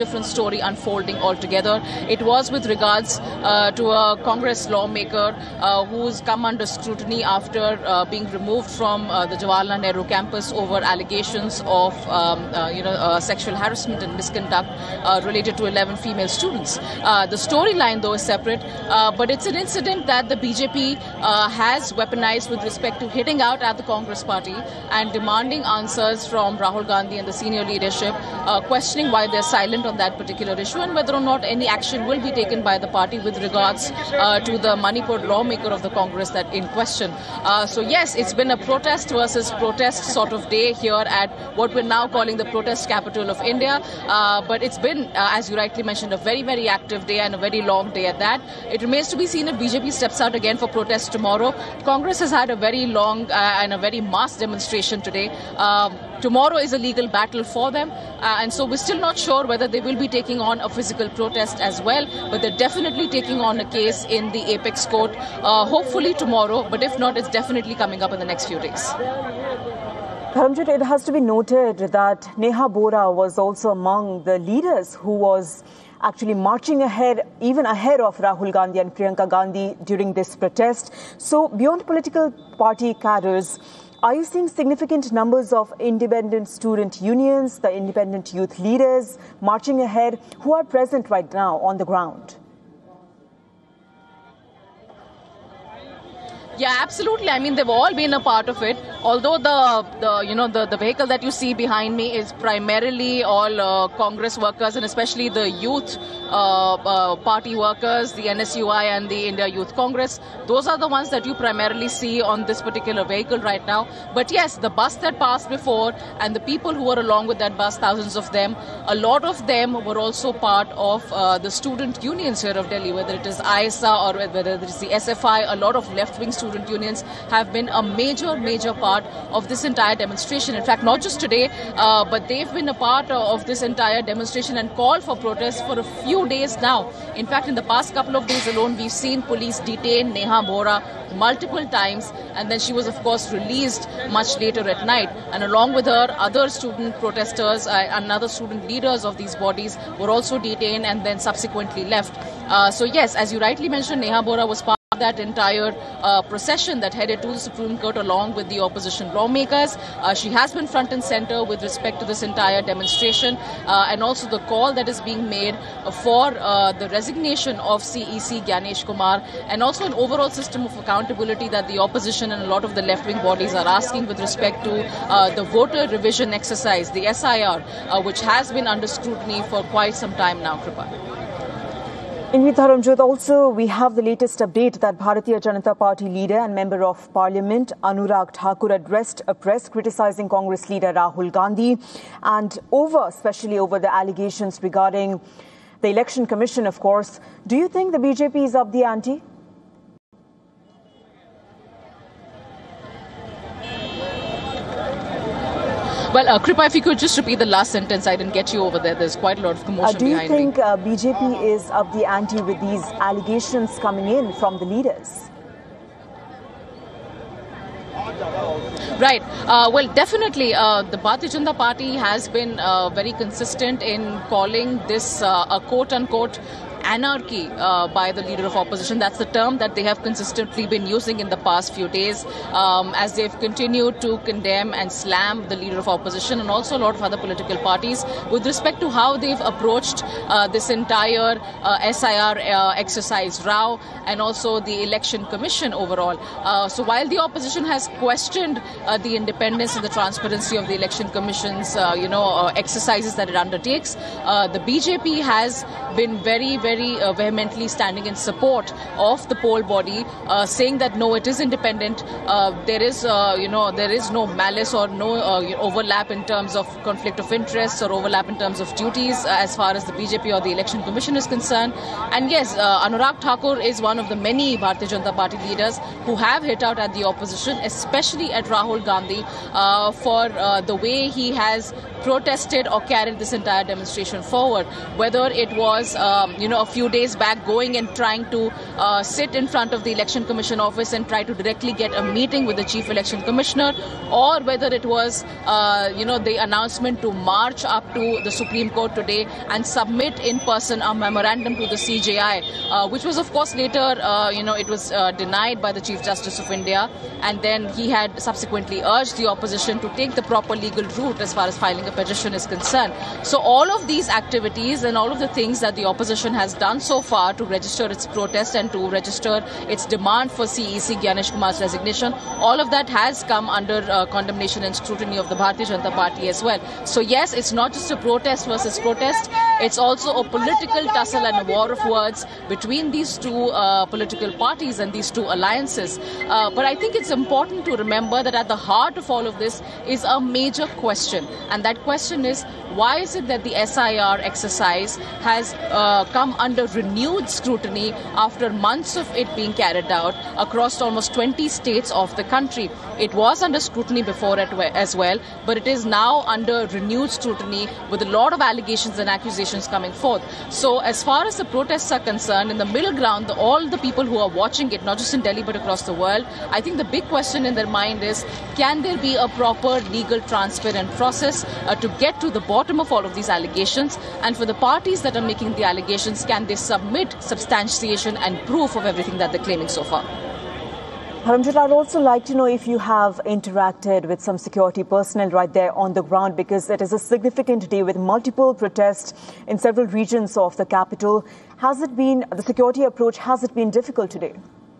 different story unfolding altogether. It was with regards to a Congress lawmaker who's come under scrutiny after being removed from the Jawaharlal Nehru campus over allegations of sexual harassment and misconduct related to 11 female students. The storyline, though, is separate, but it's an incident that the BJP has weaponized with respect to hitting out at the Congress party and demanding answers from Rahul Gandhi and the senior leadership, questioning why they're silent on that particular issue and whether or not any action will be taken by the party with regards to the Manipur lawmaker of the Congress that in question. So yes, it's been a protest versus protest sort of day here at what we're now calling the protest capital of India. But it's been, as you rightly mentioned, a very, very active day and a very long day at that. It remains to be seen if BJP steps out again for protest tomorrow. Congress has had a very long and a very mass demonstration today. Tomorrow is a legal battle for them, and so we're still not sure whether they will be taking on a physical protest as well, but they're definitely taking on a case in the Apex Court, hopefully tomorrow, but if not, it's definitely coming up in the next few days. Dharamjit, it has to be noted that Neha Bora was also among the leaders who was actually marching ahead, even ahead of Rahul Gandhi and Priyanka Gandhi during this protest. So beyond political party cadres, are you seeing significant numbers of independent student unions, the independent youth leaders marching ahead who are present right now on the ground? Yeah, absolutely. I mean, they've all been a part of it. Although the vehicle that you see behind me is primarily all Congress workers and especially the youth party workers, the NSUI and the India Youth Congress. Those are the ones that you primarily see on this particular vehicle right now. But yes, the bus that passed before and the people who were along with that bus, thousands of them, a lot of them were also part of the student unions here of Delhi, whether it is ISA or whether it is the SFI. A lot of left-wing student unions have been a major part of this entire demonstration. In fact, not just today, but they've been a part of this entire demonstration and called for protests for a few days now. In fact, in the past couple of days alone, we've seen police detain Neha Bora multiple times, and then she was, of course, released much later at night. And along with her, other student protesters and other student leaders of these bodies were also detained and then subsequently left. So yes, as you rightly mentioned, Neha Bora was part of that entire procession that headed to the Supreme Court along with the opposition lawmakers. She has been front and center with respect to this entire demonstration and also the call that is being made for the resignation of CEC Gyanesh Kumar and also an overall system of accountability that the opposition and a lot of the left-wing bodies are asking with respect to the voter revision exercise, the SIR, which has been under scrutiny for quite some time now, Kripa. Invi Dharamjit, also we have the latest update that Bharatiya Janata Party leader and Member of Parliament Anurag Thakur addressed a press criticizing Congress leader Rahul Gandhi and especially over the allegations regarding the Election Commission, of course. Do you think the BJP is up the ante? Well, Kripa, if you could just repeat the last sentence, I didn't get you over there. There's quite a lot of commotion behind me. Do you think BJP is up the ante with these allegations coming in from the leaders? Right. Well, definitely, the Bharatiya Janata Party has been very consistent in calling this a quote-unquote anarchy by the leader of opposition. That's the term that they have consistently been using in the past few days as they've continued to condemn and slam the leader of opposition and also a lot of other political parties with respect to how they've approached this entire SIR exercise row and also the Election Commission overall. So while the opposition has questioned the independence and the transparency of the Election Commission's exercises that it undertakes, the BJP has been very vehemently standing in support of the poll body, saying that no, it is independent. There is no malice or no overlap in terms of conflict of interests or overlap in terms of duties as far as the BJP or the Election Commission is concerned. And yes, Anurag Thakur is one of the many Bharatiya Janata Party leaders who have hit out at the opposition, especially at Rahul Gandhi, for the way he has protested or carried this entire demonstration forward, whether it was a a few days back going and trying to sit in front of the Election Commission office and try to directly get a meeting with the Chief Election Commissioner, or whether it was, the announcement to march up to the Supreme Court today and submit in person a memorandum to the CJI, which was, of course, later, it was denied by the Chief Justice of India. And then he had subsequently urged the opposition to take the proper legal route as far as filing a petition is concerned. So all of these activities and all of the things that the opposition has done so far to register its protest and to register its demand for CEC Gyanesh Kumar's resignation, all of that has come under condemnation and scrutiny of the Bharatiya Janata Party as well. So yes, it's not just a protest versus protest, it's also a political tussle and a war of words between these two political parties and these two alliances. But I think it's important to remember that at the heart of all of this is a major question. And that question is, why is it that the SIR exercise has come under renewed scrutiny after months of it being carried out across almost 20 states of the country? It was under scrutiny before as well, but it is now under renewed scrutiny with a lot of allegations and accusations coming forth. So as far as the protests are concerned, in the middle ground, all the people who are watching it, not just in Delhi but across the world, I think the big question in their mind is, can there be a proper legal transparent process to get to the bottom of all of these allegations? And for the parties that are making the allegations, can they submit substantiation and proof of everything that they're claiming so far? Dharamjot, I'd also like to know if you have interacted with some security personnel right there on the ground, because it is a significant day with multiple protests in several regions of the capital. Has it been, the security approach, has it been difficult today?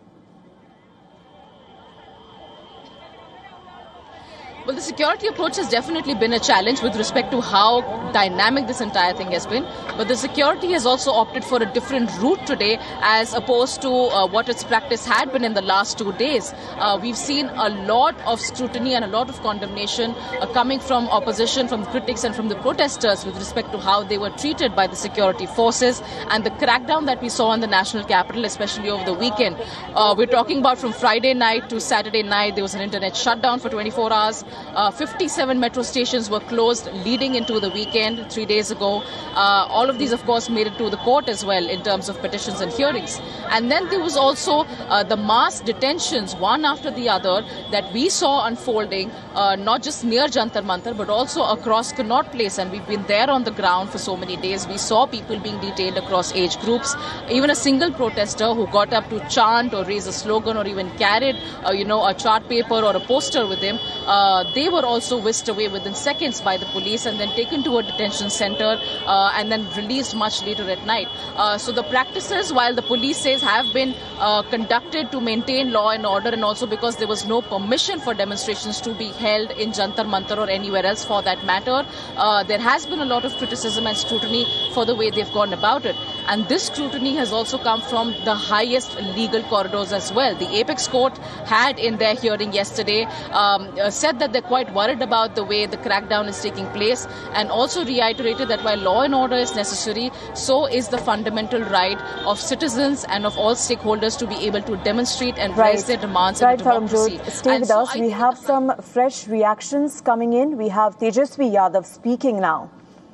Well, the security approach has definitely been a challenge with respect to how dynamic this entire thing has been. But the security has also opted for a different route today as opposed to what its practice had been in the last 2 days. We've seen a lot of scrutiny and a lot of condemnation coming from opposition, from critics and from the protesters with respect to how they were treated by the security forces and the crackdown that we saw in the national capital, especially over the weekend. We're talking about from Friday night to Saturday night, there was an internet shutdown for 24 hours. 57 metro stations were closed leading into the weekend 3 days ago. All of these, of course, made it to the court as well in terms of petitions and hearings. And then there was also the mass detentions, one after the other, that we saw unfolding, not just near Jantar Mantar, but also across Connaught Place. And we've been there on the ground for so many days. We saw people being detained across age groups. Even a single protester who got up to chant or raise a slogan or even carried, a chart paper or a poster with him, they were also whisked away within seconds by the police and then taken to a detention center and then released much later at night. So the practices, while the police says have been conducted to maintain law and order, and also because there was no permission for demonstrations to be held in Jantar Mantar or anywhere else for that matter, there has been a lot of criticism and scrutiny for the way they've gone about it. And this scrutiny has also come from the highest legal corridors as well. The Apex Court had in their hearing yesterday said that they're quite worried about the way the crackdown is taking place, and also reiterated that while law and order is necessary, so is the fundamental right of citizens and of all stakeholders to be able to demonstrate and raise their demands in a democracy. Stay with us. We have some fresh reactions coming in. We have Tejasvi Yadav speaking now.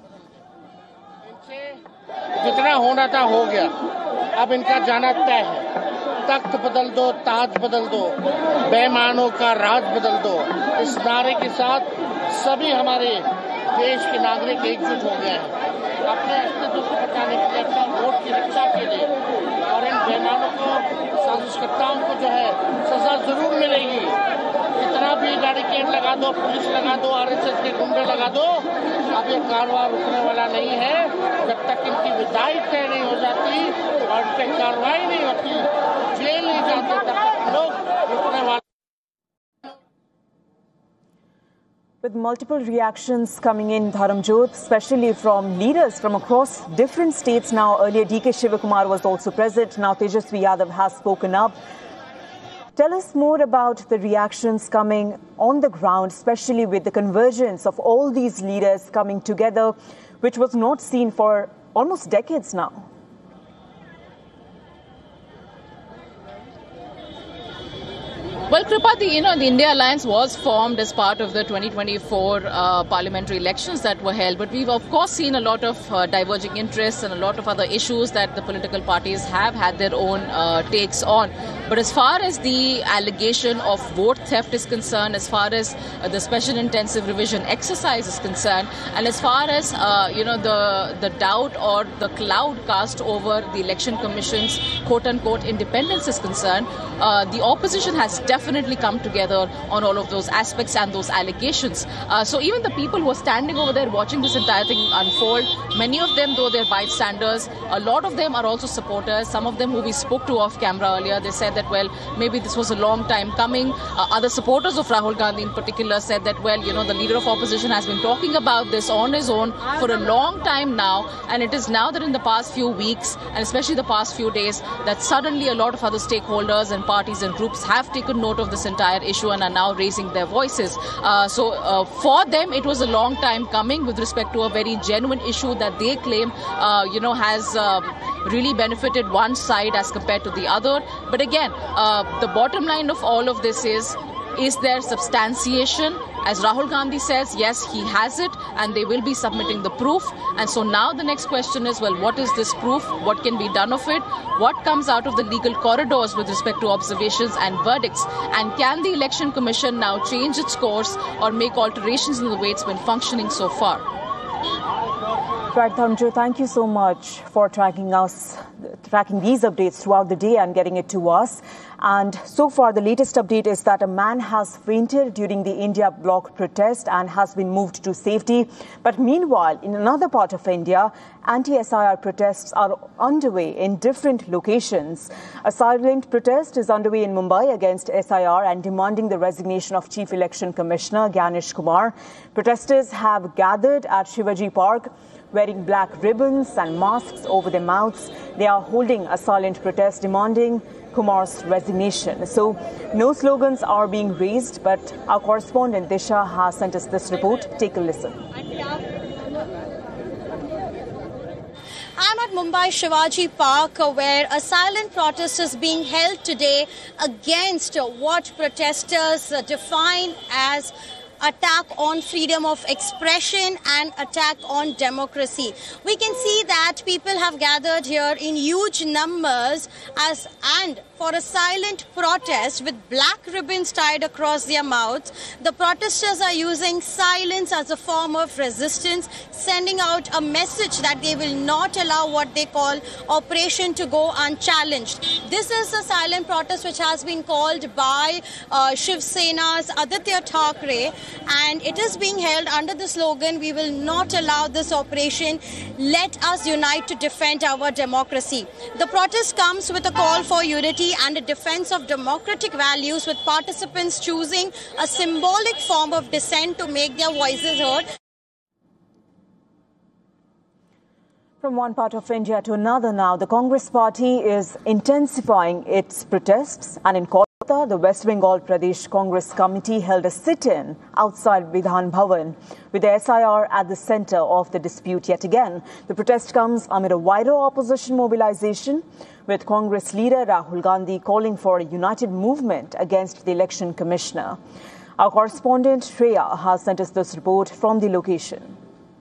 जितना होना था हो गया, अब इनका जाना तय है। तख्त बदल दो, ताज बदल दो, बेईमानों का राज बदल दो, इस नारे के साथ सभी हमारे देश के नागरिक एकजुट हो गए हैं अपने अस्तित्व को बचाने के लिए, अपना वोट की रक्षा के लिए। और इन बेईमानों को, साजिशकर्ताओं को जो है सजा जरूर मिलेगी। इतना भी बैरिकेड लगा दो, पुलिस लगा दो, आरएसएस के गुंडे लगा दो, अब ये कार्रवाई रुकने वाला नहीं है जब तक इनकी विदाई तय नहीं हो जाती और इस पे कार्रवाई नहीं होती, जेल नहीं जाते, तब तक लोग रुकने वाले। With multiple reactions coming in, Dharamjot, especially from leaders from across different states now. Earlier, DK Shivakumar was also present. Now, Tejasvi Yadav has spoken up. Tell us more about the reactions coming on the ground, especially with the convergence of all these leaders coming together, which was not seen for almost decades now. Well, Kripa, the India Alliance was formed as part of the 2024 parliamentary elections that were held. But we've, of course, seen a lot of diverging interests and a lot of other issues that the political parties have had their own takes on. But as far as the allegation of vote theft is concerned, as far as the special intensive revision exercise is concerned, and as far as the doubt or the cloud cast over the Election Commission's quote-unquote independence is concerned, the opposition has definitely come together on all of those aspects and those allegations. So even the people who are standing over there watching this entire thing unfold, many of them, though they're bystanders, a lot of them are also supporters. Some of them who we spoke to off camera earlier, they said that, well, maybe this was a long time coming. Other supporters of Rahul Gandhi in particular said that, well, the leader of opposition has been talking about this on his own for a long time now, and it is now that in the past few weeks, and especially the past few days, that suddenly a lot of other stakeholders and parties and groups have taken note of this entire issue and are now raising their voices. So for them, it was a long time coming with respect to a very genuine issue that they claim, has really benefited one side as compared to the other. But again, the bottom line of all of this is there substantiation? As Rahul Gandhi says, yes, he has it, and they will be submitting the proof. And so now the next question is, well, what is this proof? What can be done of it? What comes out of the legal corridors with respect to observations and verdicts? And can the Election Commission now change its course or make alterations in the way it's been functioning so far? Right, Dhananjay, thank you so much for tracking these updates throughout the day and getting it to us. And so far, the latest update is that a man has fainted during the India bloc protest and has been moved to safety. But meanwhile, in another part of India, anti-SIR protests are underway in different locations. A silent protest is underway in Mumbai against SIR and demanding the resignation of Chief Election Commissioner Gyanesh Kumar. Protesters have gathered at Shivaji Park, wearing black ribbons and masks over their mouths. They are holding a silent protest demanding Kumar's resignation. So no slogans are being raised, but our correspondent Disha has sent us this report. Take a listen. I'm at Mumbai Shivaji Park, where a silent protest is being held today against what protesters define as attack on freedom of expression and attack on democracy. We can see that people have gathered here in huge numbers and for a silent protest with black ribbons tied across their mouths. The protesters are using silence as a form of resistance, sending out a message that they will not allow what they call operation to go unchallenged. This is a silent protest which has been called by Shiv Sena's Aditya Thackeray, and it is being held under the slogan, "We will not allow this operation. Let us unite to defend our democracy." The protest comes with a call for unity and a defense of democratic values, with participants choosing a symbolic form of dissent to make their voices heard. From one part of India to another now, the Congress party is intensifying its protests, and in Kolkata, the West Bengal Pradesh Congress Committee held a sit-in outside Vidhan Bhavan with the SIR at the centre of the dispute yet again. The protest comes amid a wider opposition mobilization, with Congress leader Rahul Gandhi calling for a united movement against the Election Commissioner. Our correspondent Shreya has sent us this report from the location.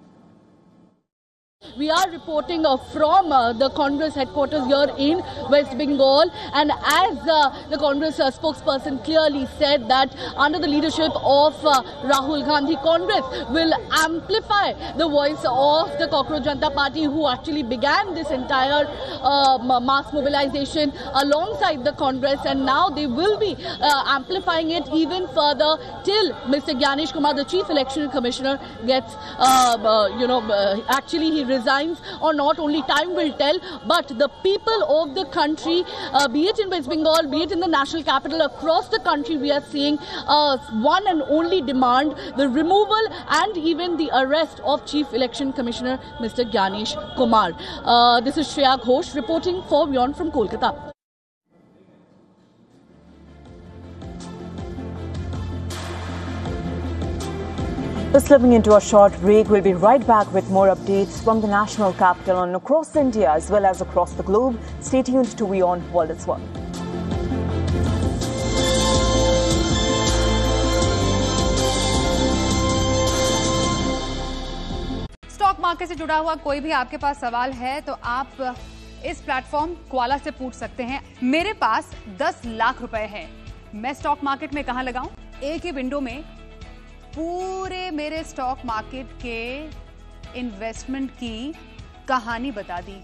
We are reporting from the Congress headquarters here in West Bengal, and as the Congress spokesperson clearly said that under the leadership of Rahul Gandhi, Congress will amplify the voice of the Cockroach Janata Party, who actually began this entire mass mobilization alongside the Congress, and now they will be amplifying it even further till Mr. Gyanesh Kumar, the Chief Election Commissioner, gets, actually he resigns or not, only time will tell. But the people of the country, be it in West Bengal, be it in the national capital, across the country, we are seeing one and only demand: the removal and even the arrest of Chief Election Commissioner Mr. Gyanesh Kumar. This is Shreya Ghosh reporting for WION from Kolkata. Just slipping into a short break, we'll be right back with more updates from the national capital and across India as well as across the globe. Stay tuned to WION World at One. Market से जुड़ा हुआ कोई भी आपके पास सवाल है तो आप इस प्लेटफॉर्म क्वाला से पूछ सकते हैं। मेरे पास 10 लाख रुपए हैं, मैं स्टॉक मार्केट में कहां लगाऊं? एक ही विंडो में पूरे मेरे स्टॉक मार्केट के इन्वेस्टमेंट की कहानी बता दी।